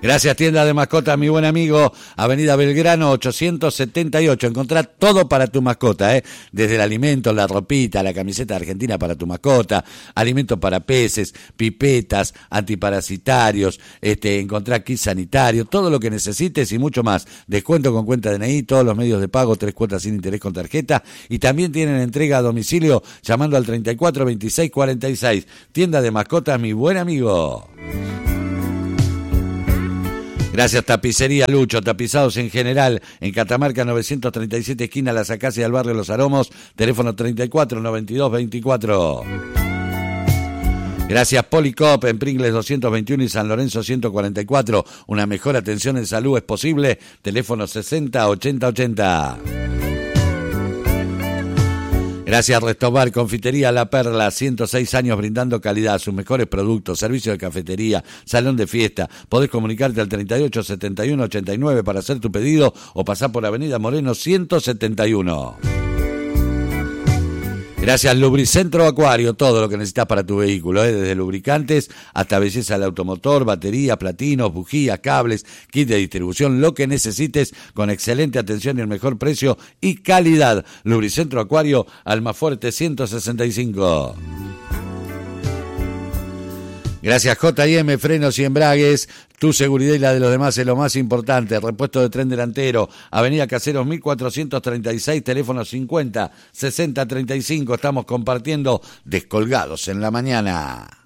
Gracias, tienda de mascotas, mi buen amigo. Avenida Belgrano 878. Encontrá todo para tu mascota, desde el alimento, la ropita, la camiseta argentina para tu mascota, alimentos para peces, pipetas, antiparasitarios, encontrá kit sanitario, todo lo que necesites y mucho más. Descuento con cuenta DNI, todos los medios de pago, 3 cuotas sin interés con tarjeta, y también tienen entrega a domicilio llamando al 34 26 46. Tienda de mascotas, mi buen amigo. Gracias, Tapicería Lucho, tapizados en general, en Catamarca 937, esquina Las Acacias del barrio Los Aromos, teléfono 34 92 24. Gracias, Policop, en Pringles 221 y San Lorenzo 144, una mejor atención en salud es posible, teléfono 60 80 80. Gracias, Restobar, Confitería La Perla, 106 años brindando calidad, sus mejores productos, servicio de cafetería, salón de fiesta. Podés comunicarte al 38 71 89 para hacer tu pedido o pasar por Avenida Moreno 171. Gracias, Lubricentro Acuario, todo lo que necesitas para tu vehículo, desde lubricantes hasta belleza del automotor, baterías, platinos, bujías, cables, kit de distribución, lo que necesites con excelente atención y el mejor precio y calidad. Lubricentro Acuario, Almafuerte 165. Gracias, J&M, frenos y embragues. Tu seguridad y la de los demás es lo más importante. Repuesto de tren delantero. Avenida Caseros 1436, teléfono 50 60 35. Estamos compartiendo Descolgados en la Mañana.